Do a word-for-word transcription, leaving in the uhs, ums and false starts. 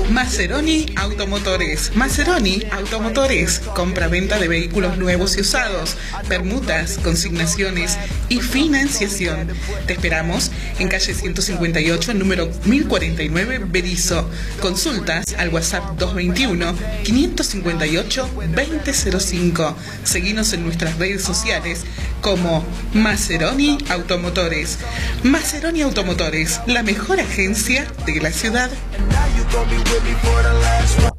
Maseroni Automotores. Maseroni Automotores. Compra-venta de vehículos nuevos y usados, permutas, consignaciones y financiación. Te esperamos en calle ciento cincuenta y ocho, número mil cuarenta y nueve, Berisso. Consultas al WhatsApp dos veintiuno, quinientos cincuenta y ocho, veinte cero cinco. Seguinos en nuestras redes sociales como Maseroni Automotores. Maseroni Automotores, la mejor agencia de la ciudad. And now you gon' be with me for the last ride.